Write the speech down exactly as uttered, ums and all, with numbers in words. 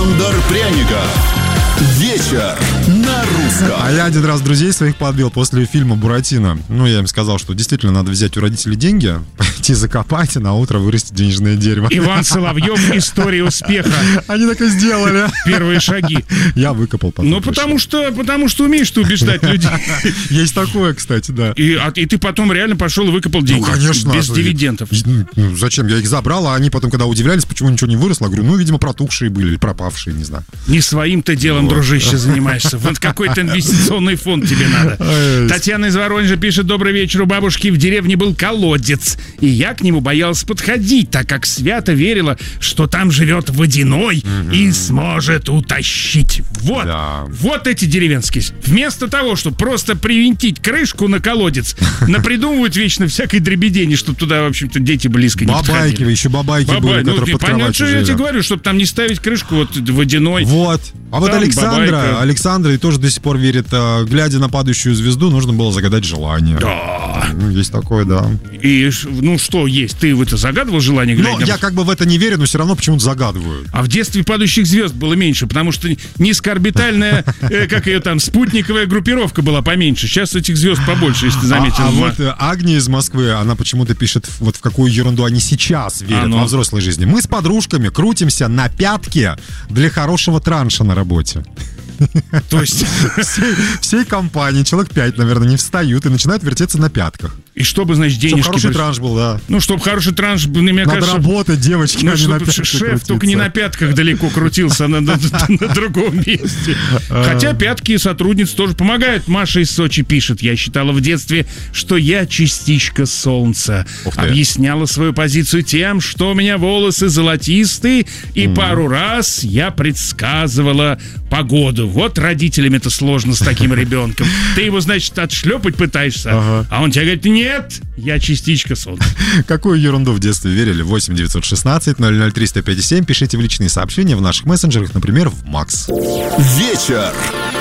Бондар Пряников. Вечер на русском. А я один раз друзей своих подбил после фильма «Буратино». Ну, я им сказал, что действительно надо взять у родителей деньги, пойти закопать, и на утро вырастить денежное дерево. Иван Соловьев, история успеха. Они так и сделали. Первые шаги. Я выкопал потом. Ну, потому что, потому что умеешь ты убеждать людей. Есть такое, кстати, да. И, а, и ты потом реально пошел и выкопал деньги. Ну, конечно. Без дивидендов. Ну, зачем? Я их забрал, а они потом, когда удивлялись, почему ничего не выросло, я говорю, ну, видимо, протухшие были или пропавшие, не знаю. Не своим-то делом, вот, дружище, занимаешься. Вот какой-то инвестиционный фонд тебе надо. Татьяна из Воронежа пишет: добрый вечер, у бабушки в деревне был колодец, и я к нему боялась подходить, так как свято верила, что там живет водяной угу. и сможет утащить. Вот, да. Вот эти деревенские. Вместо того, чтобы просто привинтить крышку на колодец, напридумывают вечно всякой дребедени, чтобы туда, в общем-то, дети близко не подходили. Бабайки, еще бабайки Бабай, были, ну, которые под понятно, кроватью что жили. Я тебе говорю, чтобы там не ставить крышку вот водяной. Вот. А вот там Александра, бабайка. Александра и тоже до сих пор верит, глядя на падающую звезду, нужно было загадать желание. Да. Ну, есть такое, да. И, ну, что есть? Ты в это загадывал желание? Ну, я как бы в это не верю, но все равно почему-то загадываю. А в детстве падающих звезд было меньше, потому что низкоорбитальная, э, как ее там, спутниковая группировка была поменьше. Сейчас этих звезд побольше, если ты заметил. А, а вот Агния из Москвы, она почему-то пишет, вот в какую ерунду они сейчас верят а, ну. во взрослой жизни. Мы с подружками крутимся на пятке для хорошего транша на работе. То есть всей, всей компании, человек пять, наверное, не встают и начинают вертеться на пятках. И чтобы, значит, денежки... Чтобы хороший транш был, да. Ну, чтобы хороший транш был, мне Надо кажется... работать, девочки, ну, а не на пятках шеф крутиться. Только не на пятках далеко крутился, а на, на, на другом месте. Хотя пятки сотрудниц тоже помогают. Маша из Сочи пишет: я считала в детстве, что я частичка солнца. Объясняла свою позицию тем, что у меня волосы золотистые, и mm. пару раз я предсказывала погоду. Вот родителям это сложно с таким ребенком. Ты его, значит, отшлепать пытаешься, ага. а он тебе говорит: нет, я частичка солнца. Какую ерунду в детстве верили? восемь девятьсот шестнадцать ноль ноль триста пятьдесят семь. Пишите в личные сообщения в наших мессенджерах, например, в Макс. Вечер